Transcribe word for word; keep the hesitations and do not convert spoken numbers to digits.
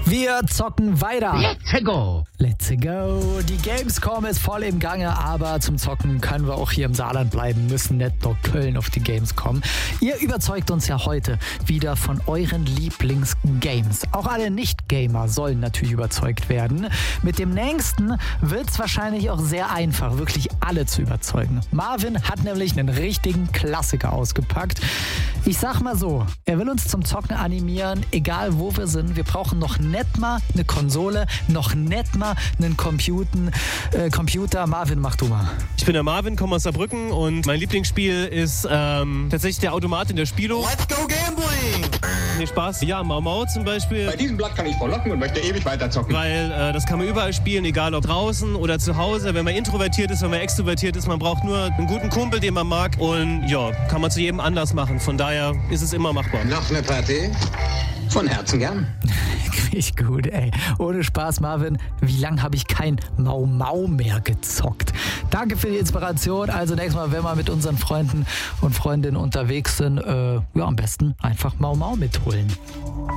Wir zocken weiter. Let's go. Let's go. Die Gamescom ist voll im Gange, aber zum Zocken können wir auch hier im Saarland bleiben, müssen nicht nach Köln auf die Gamescom. Ihr überzeugt uns ja heute wieder von euren Lieblingsgames. Auch alle Nicht-Gamer sollen natürlich überzeugt werden. Mit dem nächsten wird es wahrscheinlich auch sehr einfach, wirklich alle zu überzeugen. Marvin hat nämlich einen richtigen Klassiker ausgepackt. Ich sag mal so, er will uns zum Zocken animieren, egal wo wir sind. Wir brauchen noch nicht mal eine Konsole, noch nicht mal einen Computer. Äh, Computer. Marvin, mach du mal. Ich bin der Marvin, komme aus Saarbrücken und mein Lieblingsspiel ist ähm, tatsächlich der Automat in der Spielo. Let's go gambling. Nee, Spaß. Ja, Mau Mau zum Beispiel. Bei diesem Blatt kann ich verlocken und möchte ewig weiter zocken. Weil äh, das kann man überall spielen, egal ob draußen oder zu Hause. Wenn man introvertiert ist, wenn man extrovertiert ist, man braucht nur einen guten Kumpel, den man mag. Und ja, kann man zu jedem Anlass machen. Von daher ist es immer machbar. Noch eine Partie? Von Herzen gern. Richtig gut, ey. Ohne Spaß, Marvin. Wie lange habe ich kein Mau Mau mehr gezockt? Danke für die Inspiration. Also nächstes Mal, wenn wir mit unseren Freunden und Freundinnen unterwegs sind, äh, ja, am besten einfach Mau Mau mitholen.